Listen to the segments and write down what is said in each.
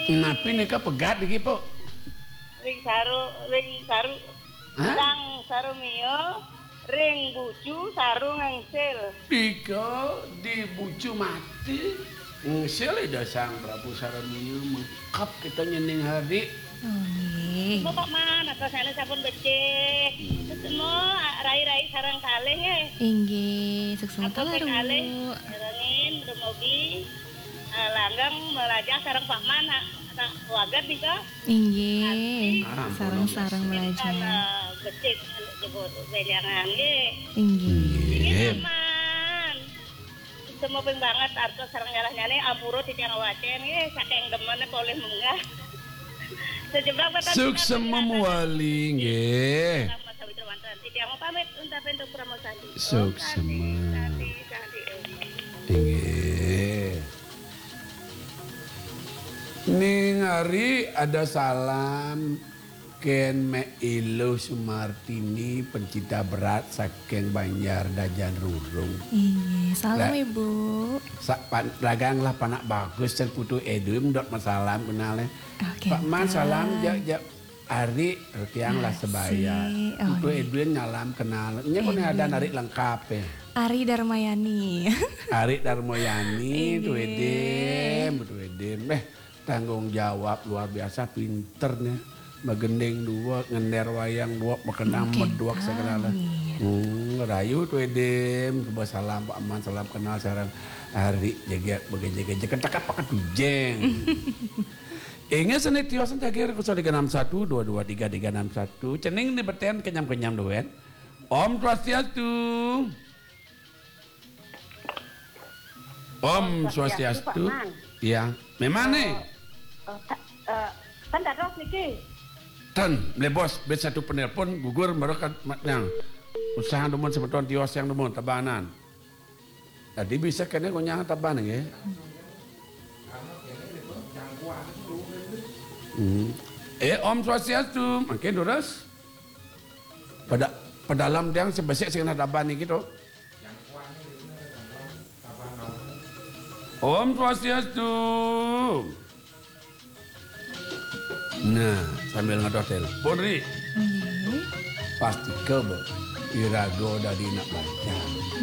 Napi nika pegat iki, Po. Ring saru. Lang sarumio, ring bucu sarung ngsil. Dika dibucu mati. Ngsil ida Sang Prabu Saramiyo mengkap kita nyening hari. Oh nggih. Bapak man atau sana sampun becek. Semua rai-rai sarang kalih nggih. Inggih, sukses Aku kalaru. kalih sarangin dumugi langgang melajah sarang Pak Man wagat nika. Inggih. Sarang-sarang belajar. Becek jebot bejangan nggih. Inggih. Man. Semua ping banget artos sarang nyalah-nyale ampuro titiang wacen nggih saking demene poleh munggah. Sejebrak betan. Sukses memuali nggih. Titiang pamit untuk bentuk promosandi. Sukses. Sandi. Nggih. Ning hari ada salam ken me Ilo Sumartini pencinta berat saking Banjar Dajan Rurung. Inggih, salam Ibu. Dagang lah panak bagus dan putu Edwin dot masalam kenalnya. Oke. Pak Man salam jak Ari tiang lah sebaya. Oh, Putu Edwin nyalam kenal. Nya kone ada narik lengkap ya. Ari Darmayani. Ari Darmoyani tu Edem. Tanggung jawab luar biasa pinternya. Magendeng dua, ngender wayang dua, makenang meduak segala. Rayu tu Edem, coba salam Pak Man, salam kenal sarang Ari jaga jaga ketakap pakai tujeng. Ingat senit tiosan jaga kuso 361 223 361 cening di beten kenyam doen. Om Swastiastu. Om Swastiastu. Iya, memang nih. Kan dados niki. Tan, bos, bet satu penelpon gugur mereka yang usaha demun sebeton tios yang demun tabanan. Tadi bisa kena kunyang tabanan ya. Om Swastiastu, makin terus. Pada dalam yang sebesar sing taban iki to. Om Swastiastu. Nah, sambil ngedot telepon ri. Pasti kebo irago dari nak baca.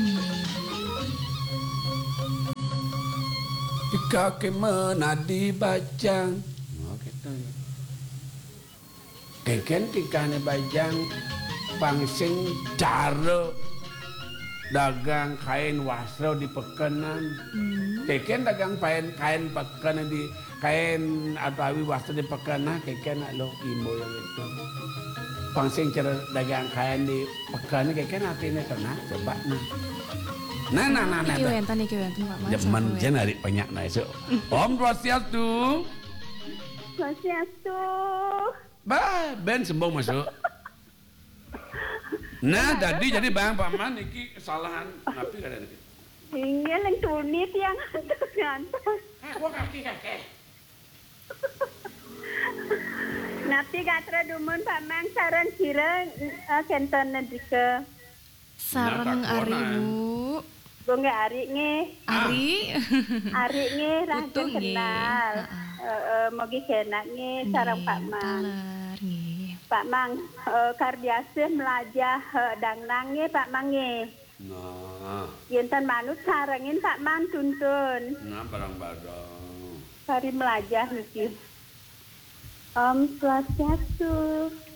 Jika kemenadi bajang. Oh gitu ya. Keken tikane bajang pangsing cara dagang kain wasra di pekenan. Keken dagang kain pekenan di kain atawi wasra di pekenan keken nak lo imo yang itu. Pangsing cara dagang kain di pekenan keken artinya kena coba nah. Nah. Niki wenten Pak Man. Jaman jen hari banyak nah esok. Om Swastiastu. Swastiastu. Bah, ben sembong masuk. Nah, jadi Bang Paman iki kesalahan napi kada niki. Inggih nang tunit yang ngantos. Gua kaki kakek. Napi katra dumun paman saran sira kenten ndike. Sareng Ari Bu. Bongge ari nge. Ari nge rancen kenal. Mogi kenak nge sareng Pak Man. Pak Mang kardiase melajah dangnang nge Pak Mang nge. Nah. Yenten manut sarengin Pak Man tuntun. Nah, barang-barang. Kari melajah niki. Om Swastiastu.